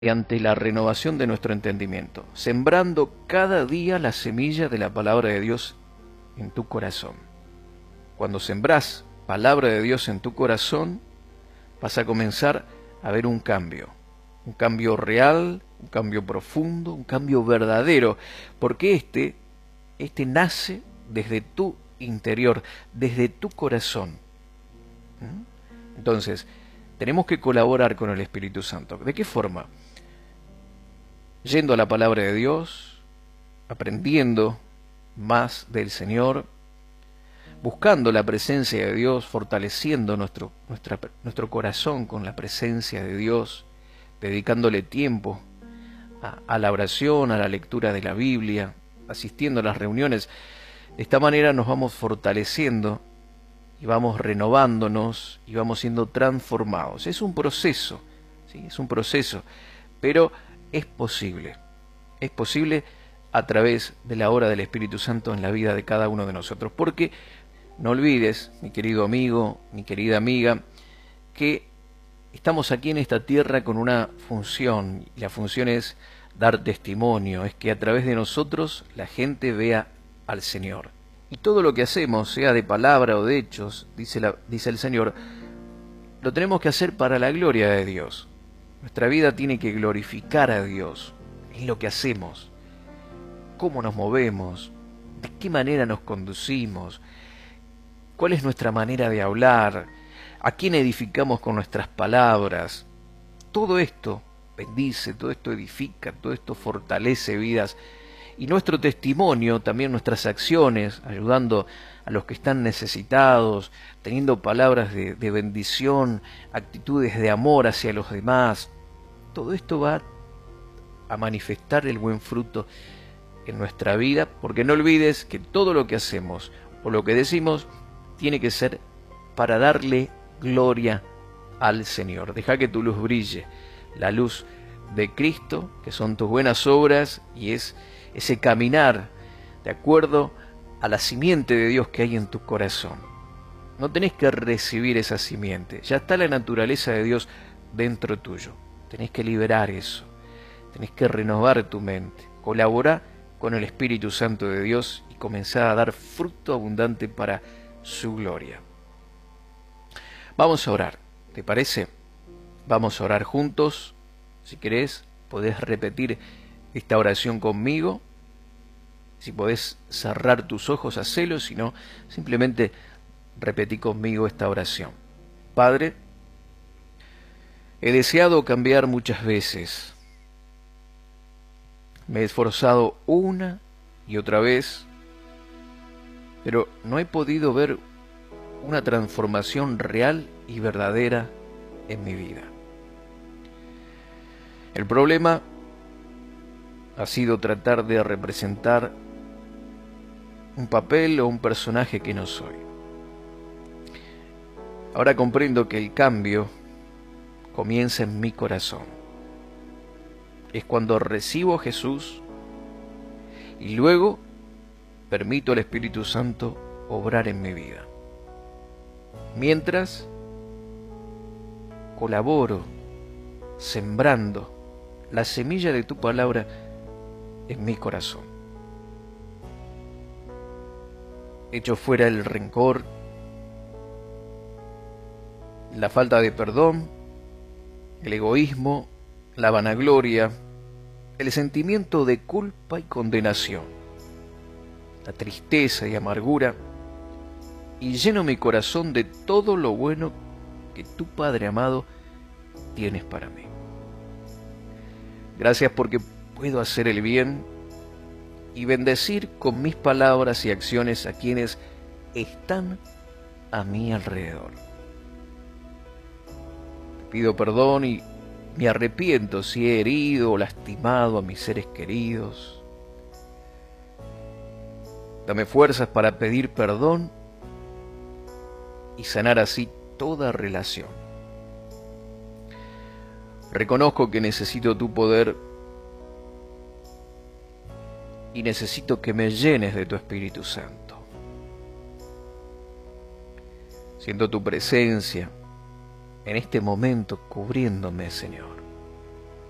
ante la renovación de nuestro entendimiento, sembrando cada día la semilla de la palabra de Dios en tu corazón. Cuando sembrás palabra de Dios en tu corazón, vas a comenzar a ver un cambio real, un cambio profundo, un cambio verdadero, porque este nace desde tu interior, desde tu corazón. Entonces, tenemos que colaborar con el Espíritu Santo. ¿De qué forma? Yendo a la palabra de Dios, aprendiendo más del Señor, buscando la presencia de Dios, fortaleciendo nuestro corazón con la presencia de Dios, dedicándole tiempo a la oración, a la lectura de la Biblia, asistiendo a las reuniones. De esta manera nos vamos fortaleciendo y vamos renovándonos y vamos siendo transformados. Es un proceso, ¿sí? Es un proceso, pero es posible a través de la obra del Espíritu Santo en la vida de cada uno de nosotros. Porque no olvides, mi querido amigo, mi querida amiga, que estamos aquí en esta tierra con una función, y la función es dar testimonio, es que a través de nosotros la gente vea al Señor. Y todo lo que hacemos, sea de palabra o de hechos, dice el Señor, lo tenemos que hacer para la gloria de Dios. Nuestra vida tiene que glorificar a Dios en lo que hacemos, cómo nos movemos, de qué manera nos conducimos, cuál es nuestra manera de hablar, a quién edificamos con nuestras palabras. Todo esto bendice, todo esto edifica, todo esto fortalece vidas. Y nuestro testimonio, también nuestras acciones, ayudando a los que están necesitados, teniendo palabras de bendición, actitudes de amor hacia los demás, todo esto va a manifestar el buen fruto en nuestra vida, porque no olvides que todo lo que hacemos o lo que decimos tiene que ser para darle gloria al Señor. Deja que tu luz brille, la luz de Cristo, que son tus buenas obras, y es ese caminar de acuerdo a la simiente de Dios que hay en tu corazón. No tenés que recibir esa simiente, ya está la naturaleza de Dios dentro tuyo. Tenés que liberar eso, tenés que renovar tu mente, colaborar con el Espíritu Santo de Dios y comenzar a dar fruto abundante para su gloria. Vamos a orar, ¿te parece? Vamos a orar juntos. Si querés, podés repetir esta oración conmigo. Si podés cerrar tus ojos, hacelo. Si no, simplemente repetí conmigo esta oración. Padre, he deseado cambiar muchas veces. Me he esforzado una y otra vez, pero no he podido ver una transformación real y verdadera en mi vida. El problema ha sido tratar de representar un papel o un personaje que no soy. Ahora comprendo que el cambio comienza en mi corazón. Es cuando recibo a Jesús y luego permito al Espíritu Santo obrar en mi vida. Mientras colaboro sembrando la semilla de tu palabra en mi corazón. Echo fuera el rencor, la falta de perdón, el egoísmo, la vanagloria, el sentimiento de culpa y condenación, la tristeza y amargura, y lleno mi corazón de todo lo bueno que tu Padre amado tienes para mí. Gracias porque puedo hacer el bien y bendecir con mis palabras y acciones a quienes están a mi alrededor. Te pido perdón y me arrepiento si he herido o lastimado a mis seres queridos. Dame fuerzas para pedir perdón y sanar así toda relación. Reconozco que necesito tu poder y necesito que me llenes de tu Espíritu Santo. Siento tu presencia en este momento cubriéndome, Señor.